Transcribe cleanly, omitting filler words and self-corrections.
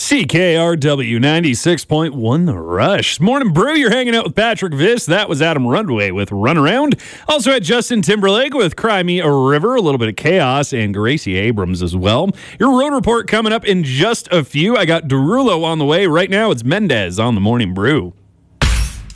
CKRW 96.1 The Rush. Morning Brew, you're hanging out with Patrick Viss. That was Adam Runway with Run Around. Also had Justin Timberlake with Cry Me a River, a little bit of Chaos, and Gracie Abrams as well. Your road report coming up in just a few. I got Derulo on the way. Right now, it's Mendez on the Morning Brew.